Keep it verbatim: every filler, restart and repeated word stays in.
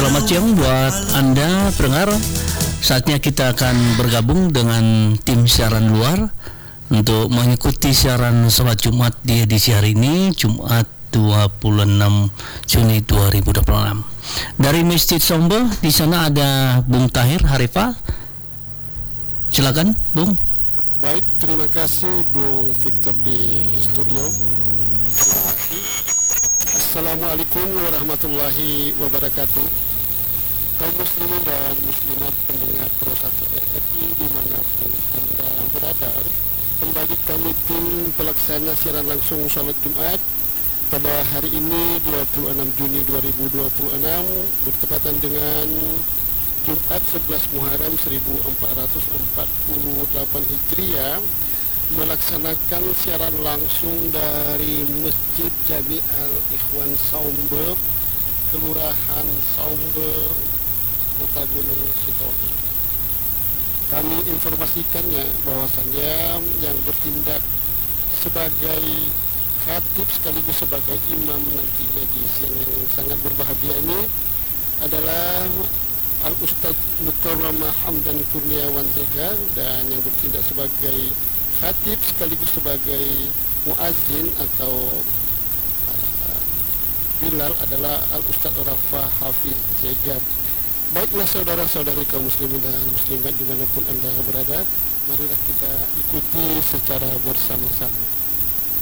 Selamat siang buat Anda pendengar. Saatnya kita akan bergabung dengan tim siaran luar untuk mengikuti siaran sholat Jumat di edisi hari ini, Jumat dua puluh enam Juni dua ribu dua puluh enam. Dari Masjid Sombo, di sana ada Bung Tahir Harifa. Silakan, Bung. Baik, terima kasih Bung Victor di studio. Assalamualaikum warahmatullahi wabarakatuh. Kaum muslimin dan muslimat pendengar Pro satu R R I dimanapun Anda berada, kembali kami tim pelaksana siaran langsung sholat Jumat pada hari ini dua puluh enam Juni dua ribu dua puluh enam bertepatan dengan Jumat sebelas Muharram seribu empat ratus empat puluh delapan Hijriah, melaksanakan siaran langsung dari Masjid Jami Al-Ikhwan Saumbe, Kelurahan Saumbe, Kota Gunung Sitoli. Kami informasikannya bahwasannya yang bertindak sebagai khatib sekaligus sebagai imam nantinya di siang yang sangat berbahagia ini adalah Al-Ustadz Mukarramah Hamdan Kurniawan Zega, dan yang bertindak sebagai khatib sekaligus sebagai muazzin atau uh, Bilal adalah Al-Ustadz Rafa Hafiz Zega. Baiklah saudara-saudari kaum muslimin dan muslimat dimanapun Anda berada, marilah kita ikuti secara bersama-sama.